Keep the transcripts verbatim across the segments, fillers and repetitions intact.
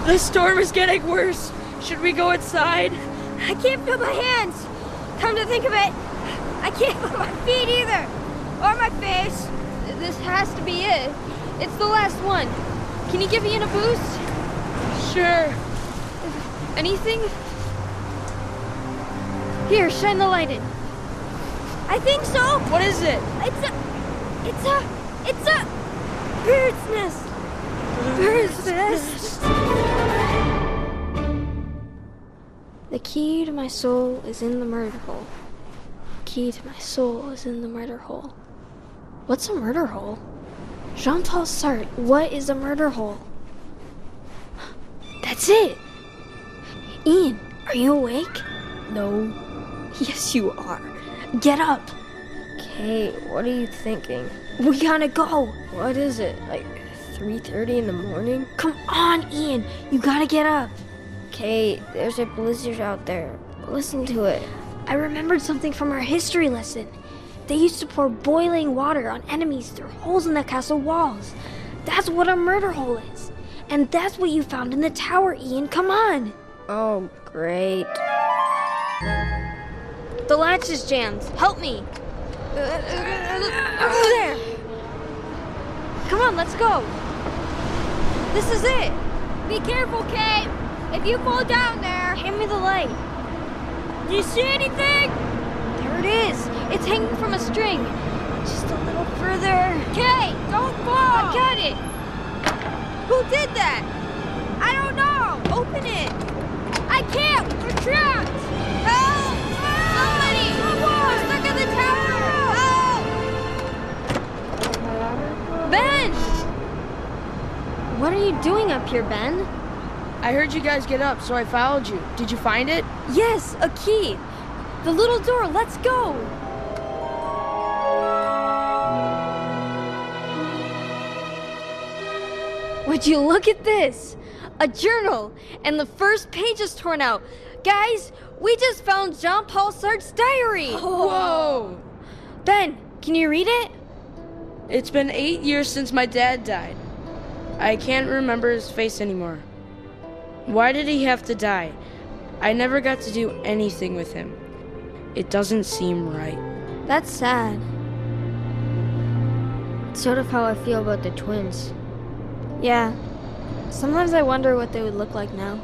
The storm is getting worse. Should we go inside? I can't feel my hands. Come to think of it, I can't feel my feet either. Or my face. This has to be it. It's the last one. Can you give me in a boost? Sure. Anything? Here, shine the light in. I think so. What is it? It's a... It's a... It's a... bird's nest. Bird's nest. The key to my soul is in the murder hole. The key to my soul is in the murder hole. What's a murder hole? Jean-Paul Sartre, what is a murder hole? That's it! Ian, are you awake? No. Yes, you are. Get up. Okay, what are you thinking? We gotta go. What is it, like three thirty in the morning? Come on, Ian. You gotta get up. Okay, there's a blizzard out there. Listen to it. I remembered something from our history lesson. They used to pour boiling water on enemies through holes in the castle walls. That's what a murder hole is. And that's what you found in the tower, Ian. Come on. Oh, great. The latch is jammed. Help me. Over there. Come on, let's go. This is it. Be careful, Kay. If you fall down there... Hand me the light. Do you see anything? There it is. It's hanging from a string. Just a little further. Kay, don't fall. I got it. Who did that? I don't know. Open it. I can't. We're trapped. Help! Somebody! We're stuck in the tower. Help! Ben! What are you doing up here, Ben? I heard you guys get up, so I followed you. Did you find it? Yes, a key. The little door. Let's go. Would you look at this? A journal, and the first page is torn out. Guys, we just found Jean-Paul Sartre's diary. Whoa! Ben, can you read it? It's been eight years since my dad died. I can't remember his face anymore. Why did he have to die? I never got to do anything with him. It doesn't seem right. That's sad. It's sort of how I feel about the twins. Yeah. Sometimes I wonder what they would look like now.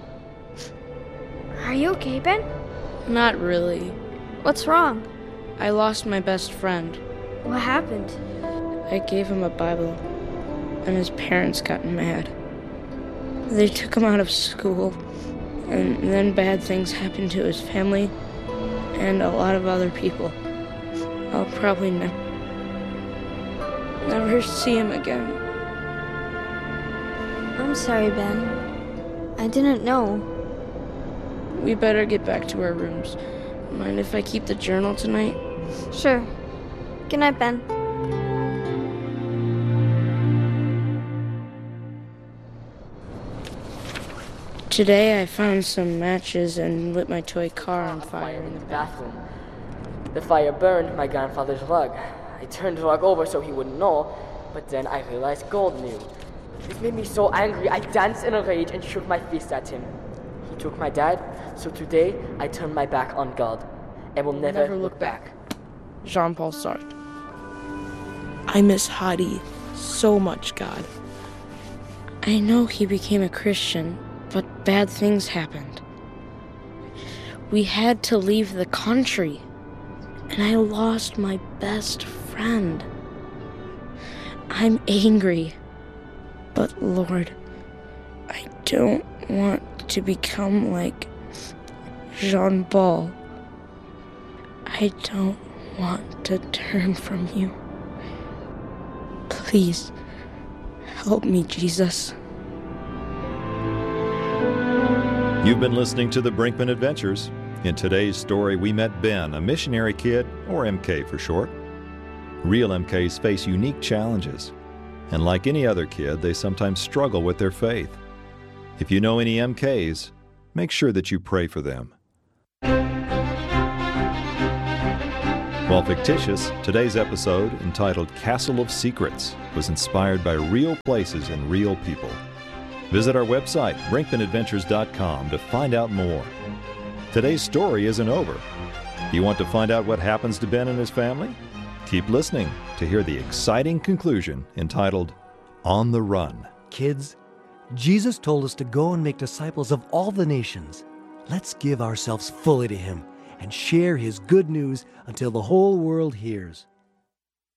Are you okay, Ben? Not really. What's wrong? I lost my best friend. What happened? I gave him a Bible, and his parents got mad. They took him out of school, and then bad things happened to his family and a lot of other people. I'll probably ne- never see him again. I'm sorry, Ben. I didn't know. We better get back to our rooms. Mind if I keep the journal tonight? Sure. Good night, Ben. Today I found some matches and lit my toy car on fire in the bathroom. The fire burned my grandfather's rug. I turned the rug over so he wouldn't know, but then I realized Gold knew. This made me so angry, I danced in a rage and shook my fist at him. He took my dad, so today I turned my back on God and will never, Never look back. Jean-Paul Sartre. I miss Hadi so much, God. I know he became a Christian, but bad things happened. We had to leave the country, and I lost my best friend. I'm angry, but Lord, I don't want to become like Jean-Paul. I don't want to turn from you. Please, help me, Jesus. You've been listening to The Brinkman Adventures. In today's story, we met Ben, a missionary kid, or M K for short. Real M Ks face unique challenges, and like any other kid, they sometimes struggle with their faith. If you know any M Ks, make sure that you pray for them. While fictitious, today's episode, entitled Castle of Secrets, was inspired by real places and real people. Visit our website, brinkman adventures dot com, to find out more. Today's story isn't over. You want to find out what happens to Ben and his family? Keep listening to hear the exciting conclusion entitled On the Run. Kids, Jesus told us to go and make disciples of all the nations. Let's give ourselves fully to Him and share His good news until the whole world hears.